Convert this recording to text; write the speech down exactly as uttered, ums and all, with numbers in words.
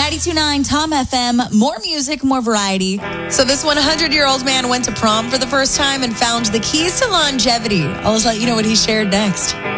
ninety-two point nine Tom F M, more music, more variety. So this one hundred-year-old man went to prom for the first time and found the keys to longevity. I'll just let you know what he shared next.